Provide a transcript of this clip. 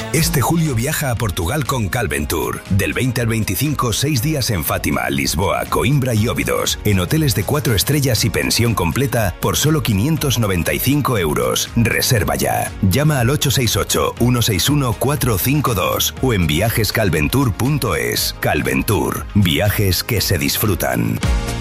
Este julio viaja a Portugal con Calventour. Del 20 al 25, 6 días en Fátima, Lisboa, Coimbra y Óbidos. En hoteles de 4 estrellas y pensión completa por solo 595 euros. Reserva ya. Llama al 868-161-452 o en viajescalventour.es. Calventour. Viajes que se disfrutan.